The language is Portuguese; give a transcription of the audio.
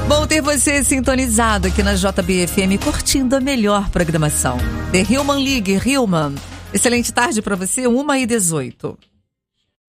Bom ter você sintonizado aqui na JBFM, curtindo a melhor programação. The Human League, Human. Excelente tarde para você, 1h18.